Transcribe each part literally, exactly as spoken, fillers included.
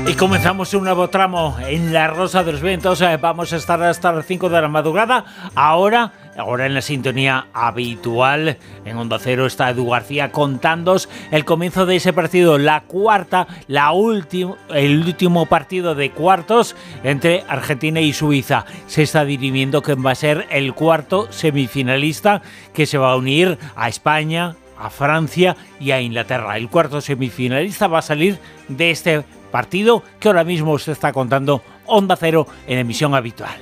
Y comenzamos un nuevo tramo en La Rosa de los Vientos. Eh, vamos a estar hasta las cinco de la madrugada. Ahora, ahora en la sintonía habitual, en Onda Cero está Edu García contándoos el comienzo de ese partido, la cuarta, la última, el último partido de cuartos entre Argentina y Suiza. Se está dirimiendo quién va a ser el cuarto semifinalista que se va a unir a España, a Francia y a Inglaterra. El cuarto semifinalista va a salir de este partido que ahora mismo se está contando Onda Cero en emisión habitual.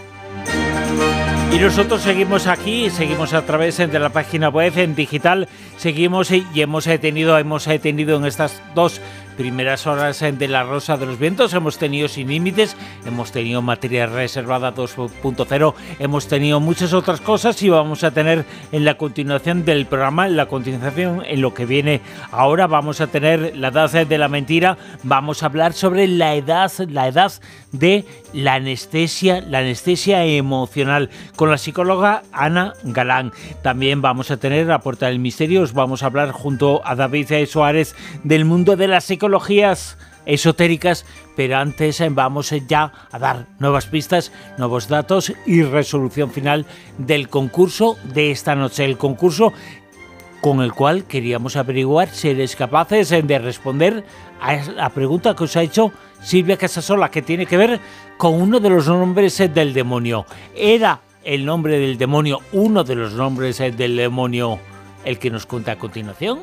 Y nosotros seguimos aquí, seguimos a través de la página web en digital, seguimos y hemos tenido, hemos tenido en estas dos primeras horas de La Rosa de los Vientos, hemos tenido Sin Límites, hemos tenido Materia Reservada dos punto cero, hemos tenido muchas otras cosas y vamos a tener en la continuación del programa, en la continuación en lo que viene ahora, vamos a tener la edad de la mentira, vamos a hablar sobre la edad, la edad de la anestesia, la anestesia emocional, con la psicóloga Ana Galán. También vamos a tener La Puerta del Misterio, os vamos a hablar junto a David Suárez del mundo de la psicología esotéricas, pero antes vamos ya a dar nuevas pistas, nuevos datos y resolución final del concurso de esta noche, el concurso con el cual queríamos averiguar si eres capaces de responder a la pregunta que os ha hecho Silvia Casasola, que tiene que ver con uno de los nombres del demonio. ¿Era el nombre del demonio uno de los nombres del demonio el que nos cuenta a continuación?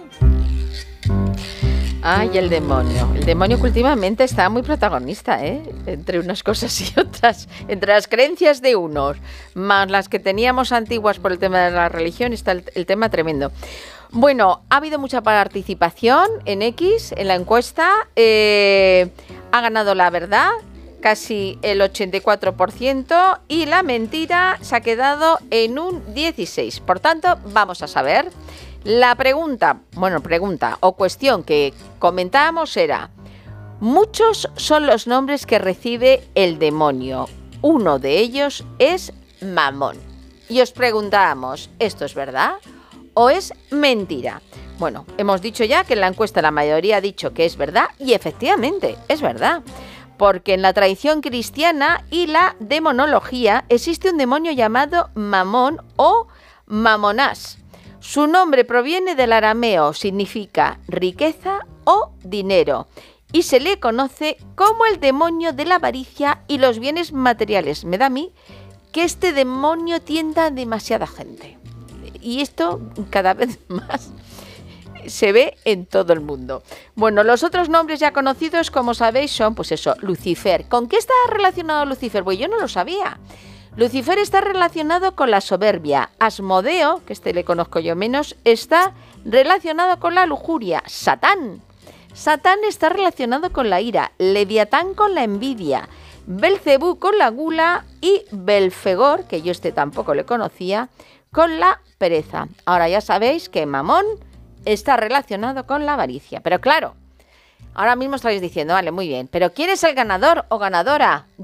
Ay, el demonio. El demonio que últimamente está muy protagonista, ¿eh? Entre unas cosas y otras. Entre las creencias de unos, más las que teníamos antiguas por el tema de la religión, está el, el tema tremendo. Bueno, ha habido mucha participación en X, en la encuesta. Eh, ha ganado la verdad, casi el ochenta y cuatro por ciento, y la mentira se ha quedado en un dieciséis por ciento. Por tanto, vamos a saber. La pregunta, bueno, pregunta o cuestión que comentábamos era: muchos son los nombres que recibe el demonio. Uno de ellos es Mamón. Y os preguntábamos, ¿esto es verdad o es mentira? Bueno, hemos dicho ya que en la encuesta la mayoría ha dicho que es verdad, y efectivamente es verdad. Porque en la tradición cristiana y la demonología existe un demonio llamado Mamón o Mamonás. Su nombre proviene del arameo, significa riqueza o dinero, y se le conoce como el demonio de la avaricia y los bienes materiales. Me da a mí que este demonio tienta a demasiada gente, y esto cada vez más se ve en todo el mundo. Bueno, los otros nombres ya conocidos, como sabéis, son, pues eso, Lucifer. ¿Con qué está relacionado Lucifer? Pues yo no lo sabía. Lucifer está relacionado con la soberbia. Asmodeo, que este le conozco yo menos, está relacionado con la lujuria. Satán. Satán está relacionado con la ira. Leviatán con la envidia. Belcebú con la gula. Y Belfegor, que yo este tampoco le conocía, con la pereza. Ahora ya sabéis que Mamón está relacionado con la avaricia. Pero claro, ahora mismo estáis diciendo, vale, muy bien, pero ¿quién es el ganador o ganadora